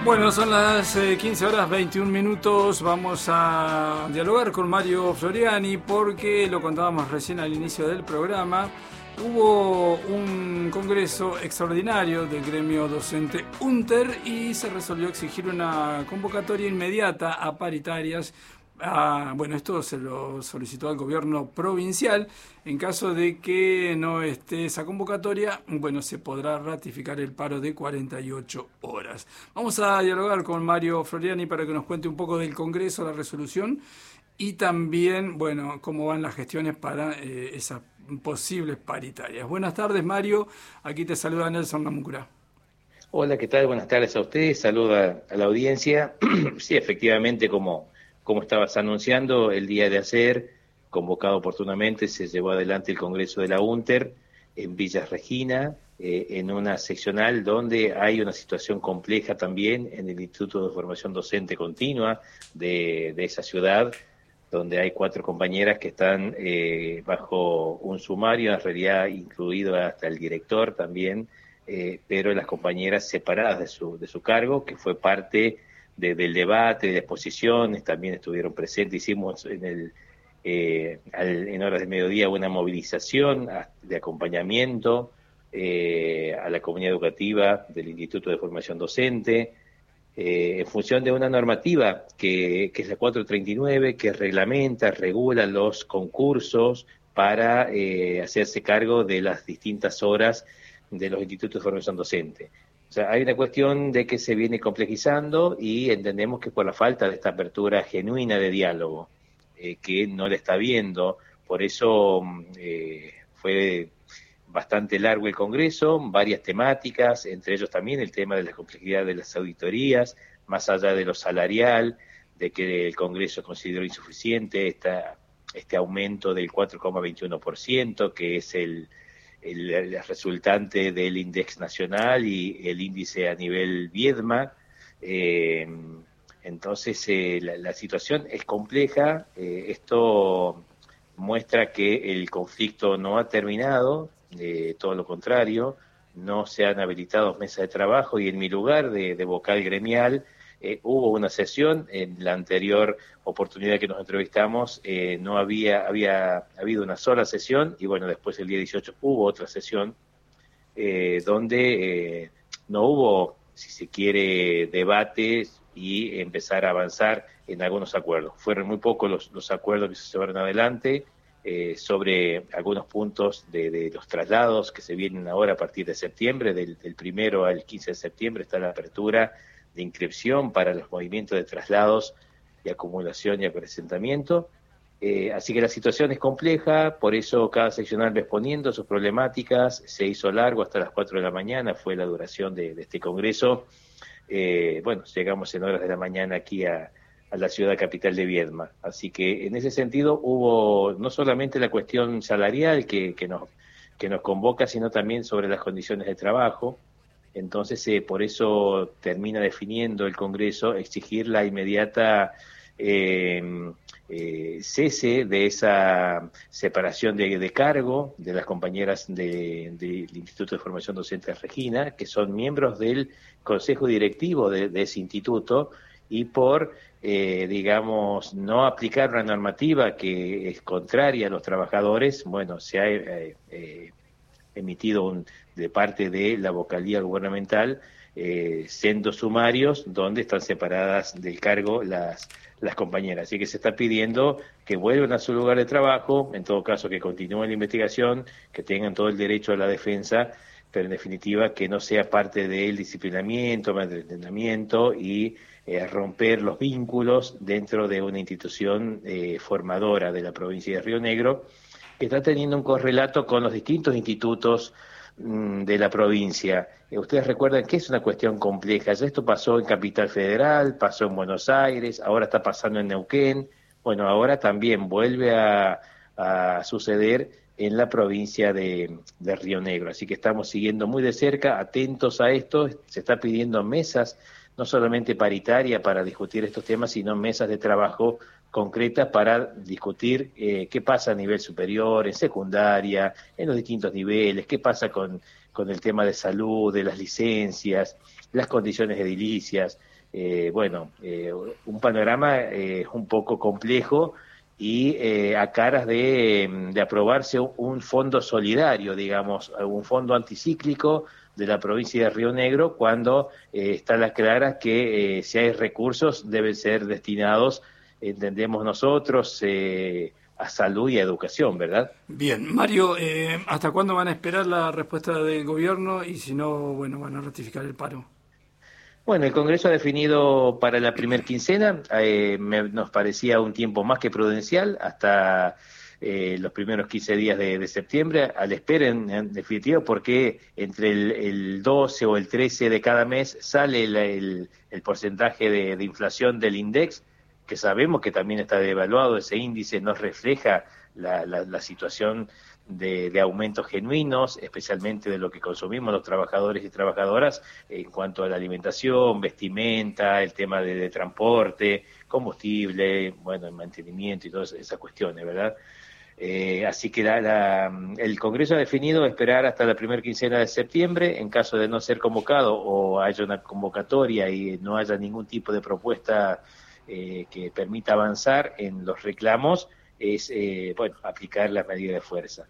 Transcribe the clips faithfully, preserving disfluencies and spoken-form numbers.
Bueno, son las eh, quince horas veintiún minutos. Vamos a dialogar con Mario Floriani porque lo contábamos recién al inicio del programa. Hubo un congreso extraordinario del gremio docente UNTER y se resolvió exigir una convocatoria inmediata a paritarias. Ah, bueno, esto se lo solicitó al gobierno provincial. En caso de que no esté esa convocatoria, bueno, se podrá ratificar el paro de cuarenta y ocho horas. Vamos a dialogar con Mario Floriani para que nos cuente un poco del Congreso, la resolución y también, bueno, cómo van las gestiones para eh, esas posibles paritarias. Buenas tardes, Mario. Aquí te saluda Nelson Namucurá. Hola, ¿qué tal? Buenas tardes a ustedes. Saluda a la audiencia. Sí, efectivamente, como... Como estabas anunciando, el día de ayer, convocado oportunamente, se llevó adelante el Congreso de la UNTER en Villa Regina, eh, en una seccional donde hay una situación compleja también en el Instituto de Formación Docente Continua de, de esa ciudad, donde hay cuatro compañeras que están eh, bajo un sumario, en realidad incluido hasta el director también, eh, pero las compañeras separadas de su, de su cargo, que fue parte De, del debate, de exposiciones, también estuvieron presentes, hicimos en el eh, al, en horas del mediodía una movilización de acompañamiento eh, a la comunidad educativa del Instituto de Formación Docente, eh, en función de una normativa que, que es la cuatrocientos treinta y nueve, que reglamenta, regula los concursos para eh, hacerse cargo de las distintas horas de los institutos de formación docente. O sea, hay una cuestión de que se viene complejizando y entendemos que por la falta de esta apertura genuina de diálogo, eh, que no le está viendo, por eso eh, fue bastante largo el Congreso, varias temáticas, entre ellos también el tema de la complejidad de las auditorías, más allá de lo salarial, de que el Congreso consideró insuficiente esta, este aumento del cuatro coma veintiuno por ciento, que es el El, el resultante del índice nacional y el índice a nivel Viedma. Eh, entonces, eh, la, la situación es compleja. Eh, esto muestra que el conflicto no ha terminado, eh, todo lo contrario, no se han habilitado mesas de trabajo y en mi lugar de, de vocal gremial, Eh, hubo una sesión. En la anterior oportunidad que nos entrevistamos eh, no había, había habido una sola sesión y bueno, después el día dieciocho hubo otra sesión eh, donde eh, no hubo, si se quiere, debates y empezar a avanzar en algunos acuerdos. Fueron muy pocos los, los acuerdos que se llevaron adelante eh, sobre algunos puntos de, de los traslados que se vienen ahora a partir de septiembre, del, del primero al quince de septiembre está la apertura de inscripción para los movimientos de traslados y acumulación y acrecentamiento. Eh, así que la situación es compleja, por eso cada seccional va exponiendo sus problemáticas. Se hizo largo hasta las cuatro de la mañana, fue la duración de, de este congreso. Eh, bueno, llegamos en horas de la mañana aquí a, a la ciudad capital de Viedma. Así que en ese sentido hubo no solamente la cuestión salarial que, que, nos, que nos convoca, sino también sobre las condiciones de trabajo. Entonces, eh, por eso termina definiendo el Congreso exigir la inmediata eh, eh, cese de esa separación de, de cargo de las compañeras del de, de Instituto de Formación Docente Regina, que son miembros del Consejo Directivo de, de ese instituto, y por, eh, digamos, no aplicar una normativa que es contraria a los trabajadores, bueno, se ha eh, eh, emitido un, de parte de la vocalía gubernamental eh, sendos sumarios donde están separadas del cargo las, las compañeras. Así que se está pidiendo que vuelvan a su lugar de trabajo, en todo caso que continúen la investigación, que tengan todo el derecho a la defensa, pero en definitiva que no sea parte del disciplinamiento, malentendimiento y eh, romper los vínculos dentro de una institución eh, formadora de la provincia de Río Negro, que está teniendo un correlato con los distintos institutos mmm, de la provincia. Eh, ustedes recuerdan que es una cuestión compleja. Ya esto pasó en Capital Federal, pasó en Buenos Aires, ahora está pasando en Neuquén. Bueno, ahora también vuelve a, a suceder en la provincia de, de Río Negro. Así que estamos siguiendo muy de cerca, atentos a esto. Se está pidiendo mesas, no solamente paritarias para discutir estos temas, sino mesas de trabajo concretas para discutir eh, qué pasa a nivel superior, en secundaria, en los distintos niveles, qué pasa con con el tema de salud, de las licencias, las condiciones edilicias. Eh, bueno, eh, un panorama eh, un poco complejo y eh, a caras de, de aprobarse un fondo solidario, digamos, un fondo anticíclico de la provincia de Río Negro, cuando eh, está la clara que eh, si hay recursos deben ser destinados, entendemos nosotros, eh, a salud y a educación, ¿verdad? Bien, Mario, eh, ¿hasta cuándo van a esperar la respuesta del gobierno y si no, bueno, van a ratificar el paro? Bueno, el Congreso ha definido para la primer quincena, eh, me, nos parecía un tiempo más que prudencial, hasta eh, los primeros quince días de, de septiembre, a la espera en, en definitiva, porque entre el, el doce o el trece de cada mes sale el, el, el porcentaje de, de inflación del INDEX, que sabemos que también está devaluado, ese índice nos refleja la, la, la situación de, de aumentos genuinos, especialmente de lo que consumimos los trabajadores y trabajadoras en cuanto a la alimentación, vestimenta, el tema de, de transporte, combustible, bueno, el mantenimiento y todas esas cuestiones, ¿verdad? Eh, así que la, la, el Congreso ha definido esperar hasta la primera quincena de septiembre. En caso de no ser convocado o haya una convocatoria y no haya ningún tipo de propuesta eh, que permita avanzar en los reclamos, es eh, bueno, aplicar las medidas de fuerza.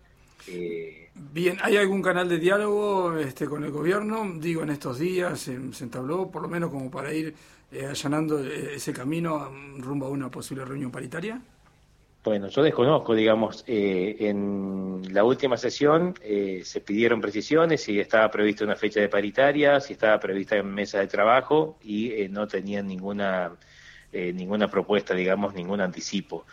Eh, Bien, ¿hay algún canal de diálogo este, con el gobierno? Digo, en estos días se, se entabló, por lo menos como para ir eh, allanando ese camino rumbo a una posible reunión paritaria. Bueno, yo desconozco, digamos, eh, en la última sesión eh, se pidieron precisiones, si estaba prevista una fecha de paritaria, si estaba prevista en mesa de trabajo y eh, no tenían ninguna, eh, ninguna propuesta, digamos, ningún anticipo.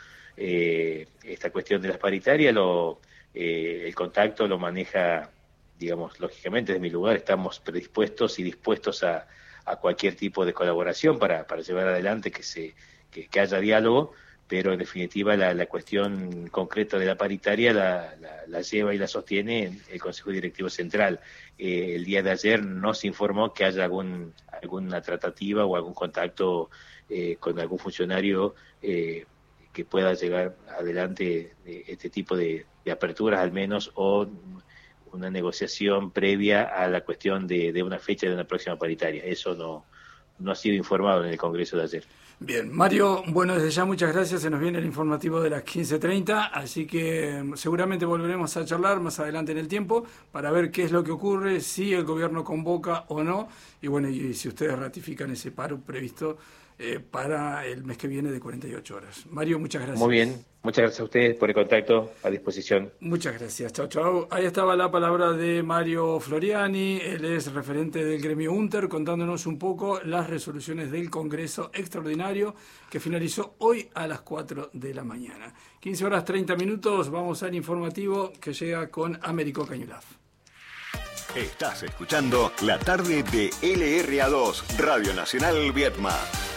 Eh, esta cuestión de las paritarias, lo, eh, el contacto lo maneja, digamos, lógicamente desde mi lugar estamos predispuestos y dispuestos a, a cualquier tipo de colaboración para, para llevar adelante que, se, que, que haya diálogo, pero en definitiva la, la cuestión concreta de la paritaria la, la, la lleva y la sostiene el Consejo Directivo Central. Eh, el día de ayer no se informó que haya algún, alguna tratativa o algún contacto eh, con algún funcionario eh, que pueda llegar adelante de este tipo de, de aperturas al menos, o una negociación previa a la cuestión de, de una fecha de una próxima paritaria. Eso no, no ha sido informado en el Congreso de ayer. Bien, Mario, bueno, desde ya muchas gracias, se nos viene el informativo de las quince treinta, así que seguramente volveremos a charlar más adelante en el tiempo para ver qué es lo que ocurre, si el gobierno convoca o no, y bueno, y si ustedes ratifican ese paro previsto eh, para el mes que viene de cuarenta y ocho horas. Mario, muchas gracias. Muy bien, muchas gracias a ustedes por el contacto, a disposición. Muchas gracias, chao, chao. Ahí estaba la palabra de Mario Floriani, él es referente del gremio UNTER, contándonos un poco las resoluciones del Congreso Extraordinario que finalizó hoy a las cuatro de la mañana. quince horas treinta minutos, vamos al informativo que llega con Américo Cañulaf. Estás escuchando la tarde de L R A dos, Radio Nacional Vietma.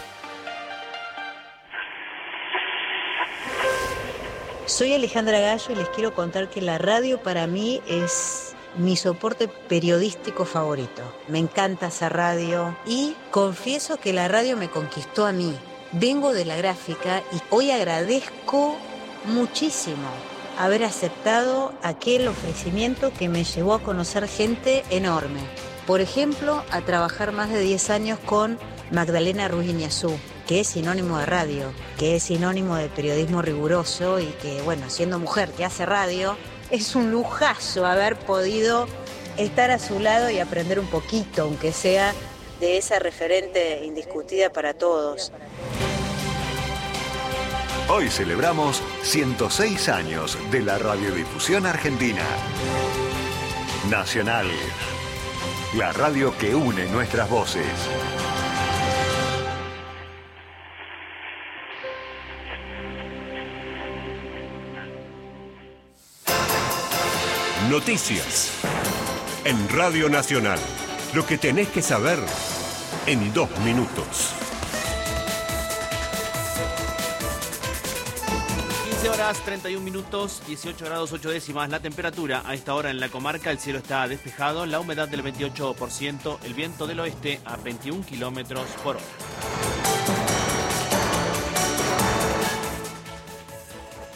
Soy Alejandra Gallo y les quiero contar que la radio para mí es mi soporte periodístico favorito. Me encanta hacer radio y confieso que la radio me conquistó a mí. Vengo de la gráfica y hoy agradezco muchísimo haber aceptado aquel ofrecimiento que me llevó a conocer gente enorme. Por ejemplo, a trabajar más de diez años con Magdalena Ruiz Iñazú, que es sinónimo de radio, que es sinónimo de periodismo riguroso y que, bueno, siendo mujer que hace radio, es un lujazo haber podido estar a su lado y aprender un poquito, aunque sea de esa referente indiscutida para todos. Hoy celebramos ciento seis años de la radiodifusión argentina. Nacional, la radio que une nuestras voces. Noticias en Radio Nacional. Lo que tenés que saber en dos minutos. quince horas treinta y un minutos, dieciocho grados ocho décimas la temperatura. A esta hora en la comarca el cielo está despejado, la humedad del veintiocho por ciento, el viento del oeste a veintiún kilómetros por hora.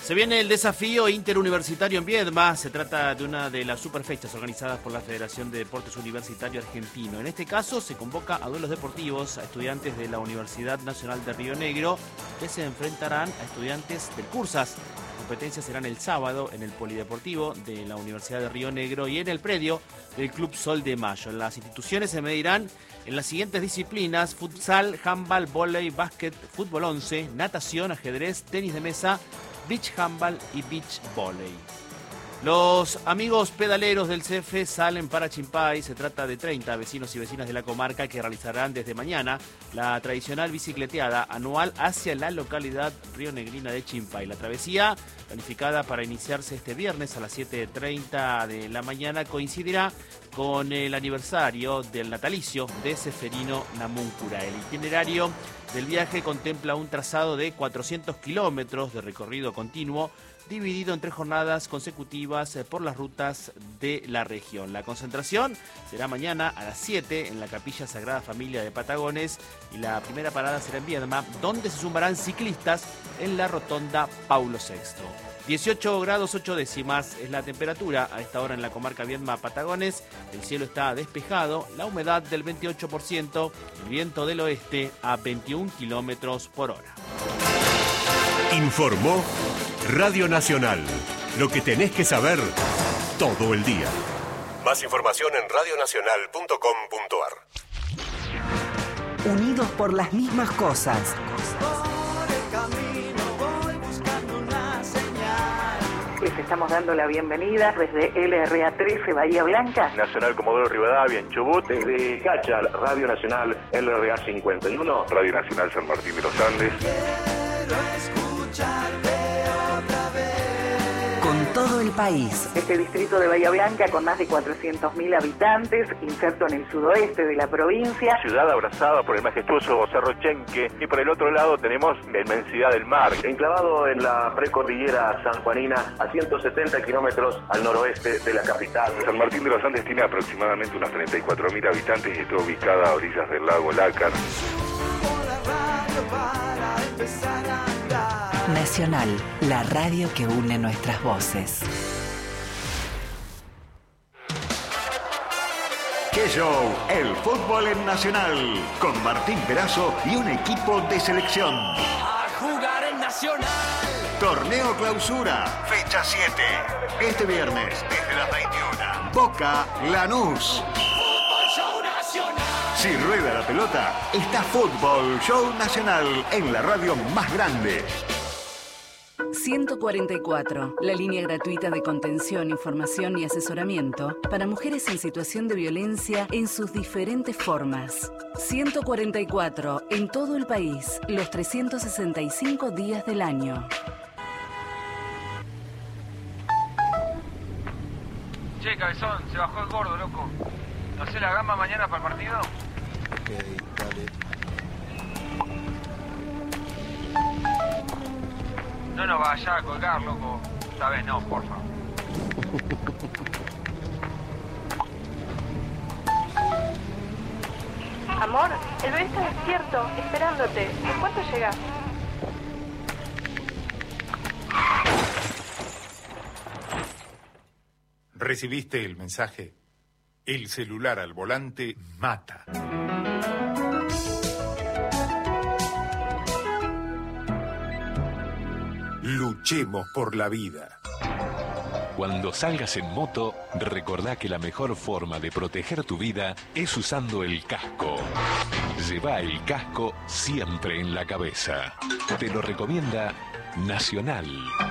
Se viene el desafío interuniversitario en Viedma. Se trata de una de las superfechas organizadas por la Federación de Deportes Universitario Argentino. En este caso se convoca a duelos deportivos a estudiantes de la Universidad Nacional de Río Negro que se enfrentarán a estudiantes del Cursas. Las competencias serán el sábado en el Polideportivo de la Universidad de Río Negro y en el predio del Club Sol de Mayo. Las instituciones se medirán en las siguientes disciplinas: futsal, handball, vóley, básquet, fútbol once, natación, ajedrez, tenis de mesa, beach handball y beach volley. Los amigos pedaleros del C F salen para Chimpay. Se trata de treinta vecinos y vecinas de la comarca que realizarán desde mañana la tradicional bicicleteada anual hacia la localidad rionegrina de Chimpay. La travesía, planificada para iniciarse este viernes a las siete treinta de la mañana, coincidirá con el aniversario del natalicio de Seferino Namuncura. El itinerario del viaje contempla un trazado de cuatrocientos kilómetros de recorrido continuo, dividido en tres jornadas consecutivas por las rutas de la región. La concentración será mañana a las siete en la Capilla Sagrada Familia de Patagones y la primera parada será en Viedma, donde se sumarán ciclistas en la rotonda Paulo sexto. dieciocho grados ocho décimas es la temperatura a esta hora en la comarca Viedma Patagones. El cielo está despejado, la humedad del veintiocho por ciento, el viento del oeste a veintiún kilómetros por hora. Informó Radio Nacional. Lo que tenés que saber todo el día. Más información en radio nacional punto com punto a r. Unidos por las mismas cosas. Les estamos dando la bienvenida desde L R A trece Bahía Blanca. Nacional Comodoro Rivadavia en Chubut. Desde Cacha, Radio Nacional L R A cincuenta y uno. Radio Nacional San Martín de los Andes. Quiero escucharte otra vez. Con todo el país. Este distrito de Bahía Blanca, con más de cuatrocientos mil habitantes, inserto en el sudoeste de la provincia. Ciudad abrazada por el majestuoso Cerro Chenque, y por el otro lado tenemos la inmensidad del mar. Enclavado en la precordillera sanjuanina, a ciento setenta kilómetros al noroeste de la capital. San Martín de los Andes tiene aproximadamente unos treinta y cuatro mil habitantes y está ubicada a orillas del lago Lácar. Nacional, la radio que une nuestras voces. ¡Qué show! El fútbol en Nacional, con Martín Perazo y un equipo de selección. A jugar en Nacional. Torneo Clausura, fecha siete. Este viernes, desde las veintiuna. Boca Lanús. Fútbol Show Nacional. Si rueda la pelota, está Fútbol Show Nacional en la radio más grande. ciento cuarenta y cuatro, la línea gratuita de contención, información y asesoramiento para mujeres en situación de violencia en sus diferentes formas. ciento cuarenta y cuatro, en todo el país, los trescientos sesenta y cinco días del año. Che, cabezón, se bajó el gordo, loco. ¿No sé la gamba mañana para el partido? Ok, dale. No nos vaya a colgar, loco. Esta vez no, porfa. Amor, el bebé está despierto, esperándote. ¿En cuánto llegas? ¿Recibiste el mensaje? El celular al volante mata. Luchemos por la vida. Cuando salgas en moto, recordá que la mejor forma de proteger tu vida es usando el casco. Lleva el casco siempre en la cabeza. Te lo recomienda Nacional.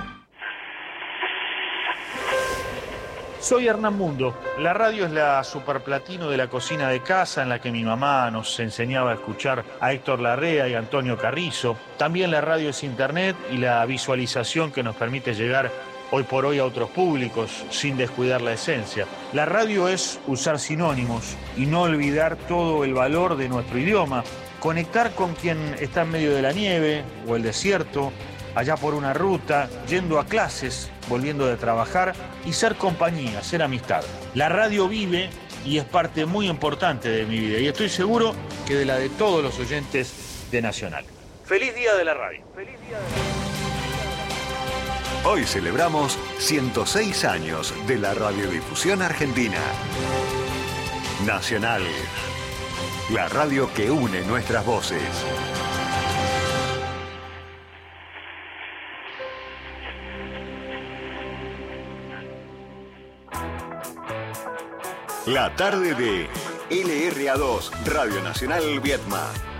Soy Hernán Mundo. La radio es la superplatino de la cocina de casa en la que mi mamá nos enseñaba a escuchar a Héctor Larrea y Antonio Carrizo. También la radio es internet y la visualización que nos permite llegar hoy por hoy a otros públicos sin descuidar la esencia. La radio es usar sinónimos y no olvidar todo el valor de nuestro idioma. Conectar con quien está en medio de la nieve o el desierto, allá por una ruta, yendo a clases, volviendo de trabajar, y ser compañía, ser amistad. La radio vive y es parte muy importante de mi vida, y estoy seguro que de la de todos los oyentes de Nacional. ¡Feliz Día de la Radio! ¡Feliz Día de la Radio! Hoy celebramos ciento seis años de la radiodifusión argentina. Nacional, la radio que une nuestras voces. La tarde de L R A dos, Radio Nacional Vietma.